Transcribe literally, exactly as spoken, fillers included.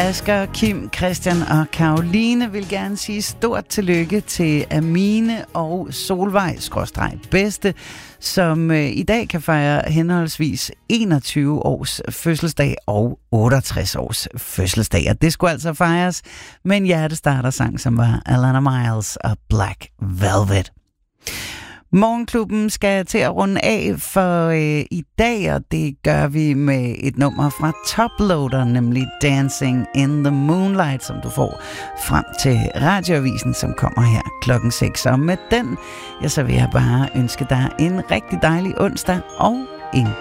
Asger, Kim, Christian og Karoline vil gerne sige stort tillykke til Amine og Solvej skråstreg bedste, som øh, i dag kan fejre henholdsvis enogtyve års fødselsdag og otteogtres års fødselsdag. Og det skulle altså fejres med en hjertestarter-sang, som var Alana Miles og Black Velvet. Morgenklubben skal til at runde af for øh, i dag, og det gør vi med et nummer fra Toploader, nemlig Dancing in the Moonlight, som du får frem til radioavisen, som kommer her klokken seks. Og med den, ja, så vil jeg bare ønske dig en rigtig dejlig onsdag og en